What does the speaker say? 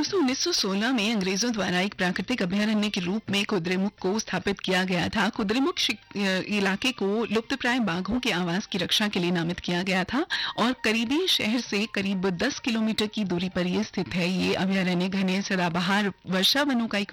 वर्ष 1916 में अंग्रेजों द्वारा एक प्राकृतिक अभयारण्य के रूप में कुद्रेमुख को स्थापित किया गया था। कुद्रेमुख इलाके को लुप्तप्राय बाघों के आवास की रक्षा के लिए नामित किया गया था और करीबी शहर से करीब 10 किलोमीटर की दूरी पर यह स्थित है। ये अभयारण्य घने सदाबहार वर्षा वनों का एक